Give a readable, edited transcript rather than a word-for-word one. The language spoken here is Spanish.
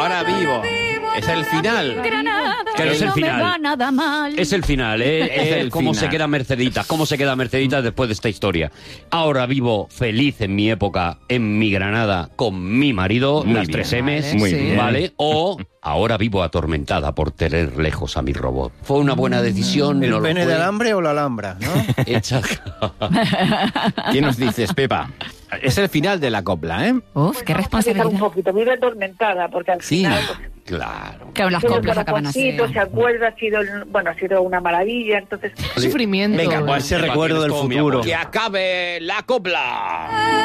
ahora vivo. Es el final. Pero es el final. No me va nada mal. Es el final, ¿eh? Es el cómo final. se queda Merceditas, cómo se queda Merceditas después de esta historia. Ahora vivo feliz en mi época, en mi Granada, con mi marido, Muy las bien. 3 M's, Muy bien. ¿vale? O ahora vivo atormentada por tener lejos a mi robot. ¿Fue una buena decisión? ¿El ¿No lo pene fue? de alambre o la alhambra, no? Hecha... ¿Qué nos dices, Pepa? Es el final de la copla, ¿eh? Uf, qué Un responsabilidad. poquito, vive atormentada, porque al Sí. final... pues, Claro. Que las todos los coplas acaban así. corazoncitos, se acuerda, ha sido una maravilla, entonces... Sufrimiento. Venga, pues ese recuerdo del futuro. Que acabe la copla.